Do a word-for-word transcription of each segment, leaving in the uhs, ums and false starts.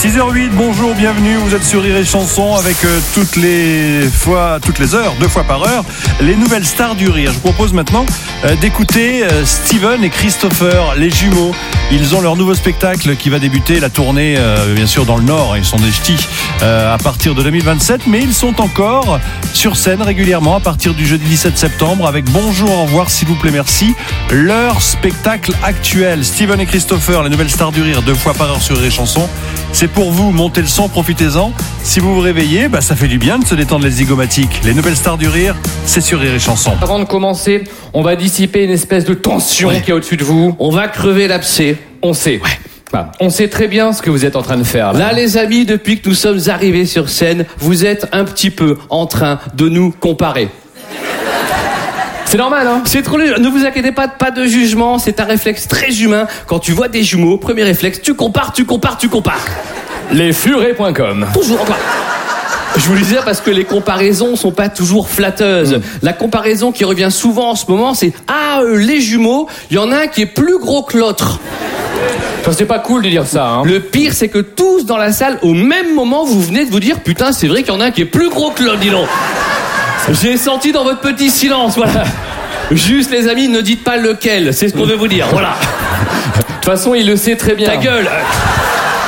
six heures huit, bonjour, bienvenue, vous êtes sur Rire et Chanson avec euh, toutes les fois, toutes les heures, deux fois par heure, les nouvelles stars du rire. Je vous propose maintenant euh, d'écouter euh, Steven et Christopher, les jumeaux. Ils ont leur nouveau spectacle qui va débuter la tournée, euh, bien sûr dans le Nord, ils sont des ch'tis euh, à partir de deux mille vingt-sept, mais ils sont encore sur scène régulièrement à partir du jeudi dix-sept septembre avec Bonjour, au revoir, s'il vous plaît, merci. Leur spectacle actuel, Steven et Christopher, les nouvelles stars du rire, deux fois par heure sur Rire et Chanson. C'est pour vous, montez le son, profitez-en. Si vous vous réveillez, bah, ça fait du bien de se détendre les zygomatiques. Les nouvelles stars du rire, c'est sur Rire et Chanson. Avant de commencer, on va dissiper une espèce de tension ouais. qui est au-dessus de vous. On va crever l'abcès. On sait. Ouais. Bah, on sait très bien ce que vous êtes en train de faire. Là. là, les amis, depuis que nous sommes arrivés sur scène, vous êtes un petit peu en train de nous comparer. C'est normal, hein. C'est trop. Ne vous inquiétez pas, pas de jugement. C'est un réflexe très humain. Quand tu vois des jumeaux, premier réflexe, tu compares, tu compares, tu compares. Les furets point com. Toujours encore. Je vous le disais parce que les comparaisons sont pas toujours flatteuses. Mmh. La comparaison qui revient souvent en ce moment, c'est ah euh, les jumeaux, il y en a un qui est plus gros que l'autre. Ça, c'est pas cool de dire ça, hein. Le pire, c'est que tous dans la salle, au même moment, vous venez de vous dire putain, c'est vrai qu'il y en a un qui est plus gros que l'autre, dis donc. J'ai senti dans votre petit silence, voilà. Juste les amis, ne dites pas lequel, c'est ce qu'on veut vous dire, voilà. De toute façon, il le sait très bien. Ta gueule. Quoi ?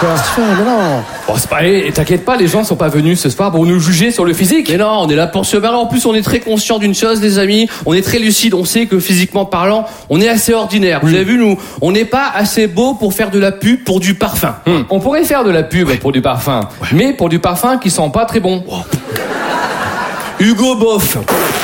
Mais non. Bon, c'est pas, et t'inquiète pas, les gens sont pas venus ce soir pour nous juger sur le physique. Mais non, on est là pour se marrer. En plus, on est très conscient d'une chose, les amis. On est très lucide. On sait que physiquement parlant, on est assez ordinaire. Vous mmh. avez vu, nous, on n'est pas assez beau pour faire de la pub pour du parfum. Mmh. On pourrait faire de la pub ouais. pour du parfum, ouais. mais pour du parfum qui sent pas très bon. Wow. Hugo Boss.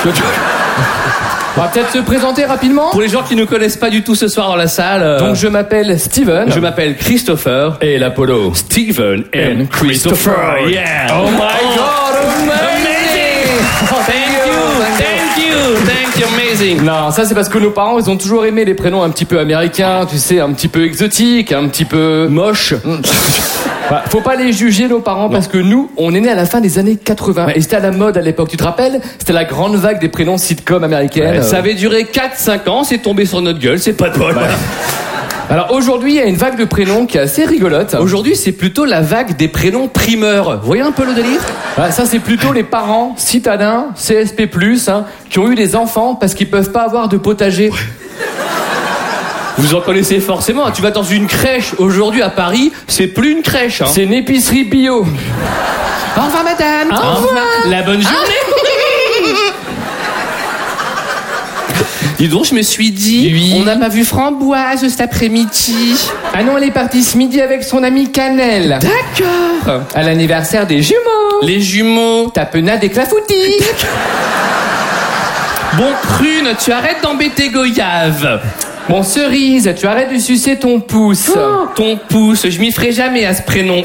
On va peut-être se présenter rapidement. Pour les gens qui ne connaissent pas du tout ce soir dans la salle. Euh... Donc je m'appelle Steven. Je m'appelle Christopher. Et l'Apollo. Steven and Christopher. Yeah. Oh my God, amazing. Thank you, thank you, thank you, amazing. Non, ça c'est parce que nos parents, ils ont toujours aimé les prénoms un petit peu américains, tu sais, un petit peu exotiques, un petit peu moches. Bah, faut pas les juger nos parents non. parce que nous, on est nés à la fin des années quatre-vingts ouais. et c'était à la mode à l'époque. Tu te rappelles ? C'était la grande vague des prénoms sitcom américaines. Ouais, ça avait duré quatre cinq ans, c'est tombé sur notre gueule, c'est pas de bol. Ouais. Alors aujourd'hui, il y a une vague de prénoms qui est assez rigolote. Aujourd'hui, c'est plutôt la vague des prénoms primeurs. Vous voyez un peu le délire ? bah, Ça, c'est plutôt les parents citadins, C S P plus, hein, qui ont eu des enfants parce qu'ils peuvent pas avoir de potager. Ouais. Vous en connaissez forcément. Tu vas dans une crèche aujourd'hui à Paris, c'est plus une crèche. Hein. C'est une épicerie bio. Au revoir, madame. Au revoir. La bonne journée. Dis donc, je me suis dit, oui. on n'a pas vu Framboise cet après-midi. Ah non, elle est partie ce midi avec son amie Cannelle. D'accord. À l'anniversaire des jumeaux. Les jumeaux. Tapenade et Clafoutis. Bon, Prune, tu arrêtes d'embêter Goyave. Bon, Cerise, tu arrêtes de sucer ton pouce. Oh, ton pouce, je m'y ferai jamais à ce prénom.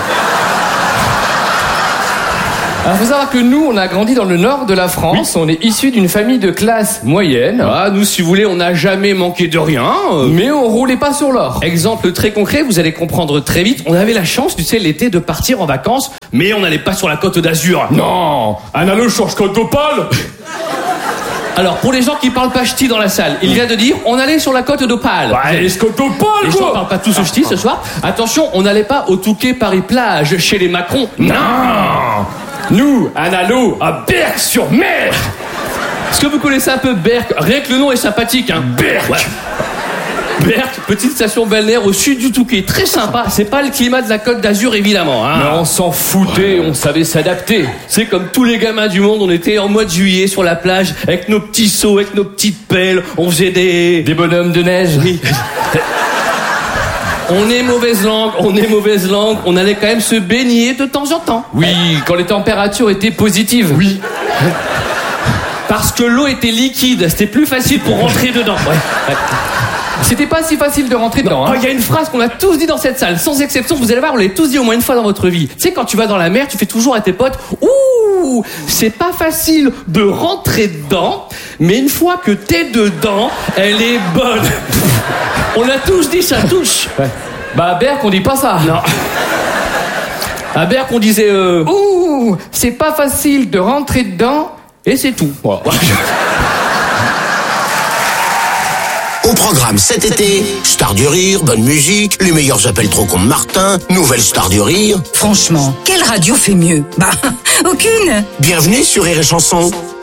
Alors, faut savoir que nous, on a grandi dans le nord de la France. Oui. On est issus d'une famille de classe moyenne. Ah, nous, si vous voulez, on n'a jamais manqué de rien. Mais on roulait pas sur l'or. Exemple très concret, vous allez comprendre très vite. On avait la chance, tu sais, l'été de partir en vacances, mais on n'allait pas sur la côte d'Azur. Non, un anneau sur côte d'Opale. Alors, pour les gens qui parlent pas ch'ti dans la salle, il vient de dire, on allait sur la côte d'Opale. Ouais, les côtes d'Opale, quoi. Les gens parlent pas tous au ch'ti ce soir. Attention, on n'allait pas au Touquet Paris-Plage chez les Macron. Non. Nous, un anneau à Berck-sur-Mer. Est-ce que vous connaissez un peu Berck ? Rien que le nom est sympathique, hein. Berck. Ouais. Berck, petite station balnéaire au sud du Touquet, très sympa. C'est pas le climat de la Côte d'Azur évidemment, hein. Mais on s'en foutait, on savait s'adapter. C'est comme tous les gamins du monde, on était en mois de juillet sur la plage avec nos petits seaux, avec nos petites pelles, on faisait des des bonhommes de neige. Oui. On est mauvaise langue, on est mauvaise langue, on allait quand même se baigner de temps en temps. Oui, quand les températures étaient positives. Oui. Parce que l'eau était liquide, c'était plus facile pour rentrer dedans. Ouais. Ouais. C'était pas si facile de rentrer dedans. Il hein. oh, y a une phrase qu'on a tous dit dans cette salle, sans exception, vous allez voir, on l'a tous dit au moins une fois dans votre vie. Tu sais, quand tu vas dans la mer, tu fais toujours à tes potes, ouh, c'est pas facile de rentrer dedans, mais une fois que t'es dedans, elle est bonne. On a tous dit ça, touche. Ouais. Bah à Berck, on dit pas ça. Non. À Berck, on disait euh... ouh, c'est pas facile de rentrer dedans, et c'est tout. Wow. Au programme cet été, Star du Rire, bonne musique, les meilleurs appels trop cons de Martin, nouvelle Star du Rire. Franchement, quelle radio fait mieux? Bah, aucune. Bienvenue sur Rire et Chanson.